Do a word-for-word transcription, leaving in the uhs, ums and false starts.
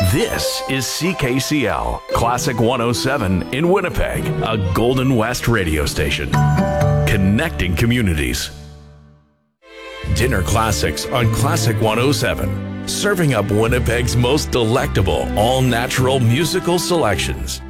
This is C K C L, Classic one oh seven in Winnipeg, a Golden West radio station. Connecting communities. Dinner Classics on Classic one oh seven. Serving up Winnipeg's most delectable, all-natural musical selections.